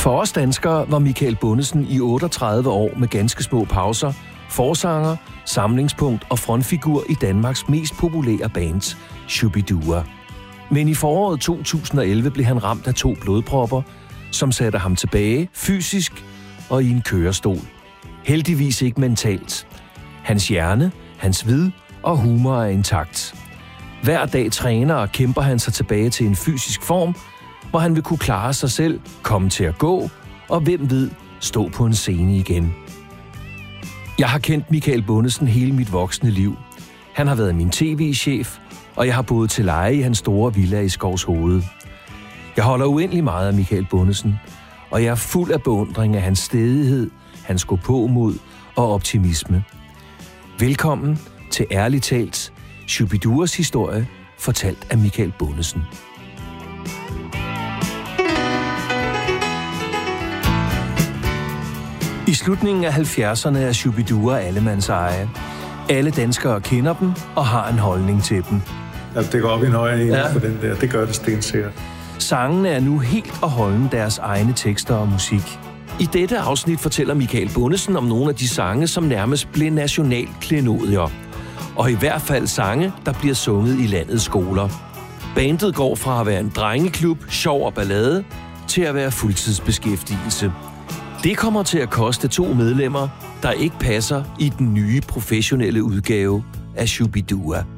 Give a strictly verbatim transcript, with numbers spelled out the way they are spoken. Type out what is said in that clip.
For os danskere var Michael Bundesen i otteogtredive år med ganske små pauser forsanger, samlingspunkt og frontfigur i Danmarks mest populære bands, Shu-bi-dua. Men i foråret to tusind og elleve blev han ramt af to blodpropper, som satte ham tilbage fysisk og i en kørestol. Heldigvis ikke mentalt. Hans hjerne, hans vid og humor er intakt. Hver dag træner og kæmper han sig tilbage til en fysisk form, hvor han vil kunne klare sig selv, komme til at gå, og hvem ved, stå på en scene igen. Jeg har kendt Michael Bundesen hele mit voksne liv. Han har været min tv-chef, og jeg har boet til leje i hans store villa i Skovshoved. Jeg holder uendelig meget af Michael Bundesen, og jeg er fuld af beundring af hans stædighed, hans gåpåmod og optimisme. Velkommen til Ærligt Talt, Shu-bi-duas historie, fortalt af Michael Bundesen. I slutningen af halvfjerdserne er Shu-bi-dua allemandseje. Alle danskere kender dem og har en holdning til dem. Ja, det går op i en højere enhed ja. På den der. Det gør det stensikkert. Sangene er nu helt og holdent deres egne tekster og musik. I dette afsnit fortæller Michael Bundesen om nogle af de sange, som nærmest blev nationalklenodier. Og i hvert fald sange, der bliver sunget i landets skoler. Bandet går fra at være en drengeklub, sjov og ballade, til at være fuldtidsbeskæftigelse. Det kommer til at koste to medlemmer, der ikke passer i den nye professionelle udgave af Shu-bi-dua.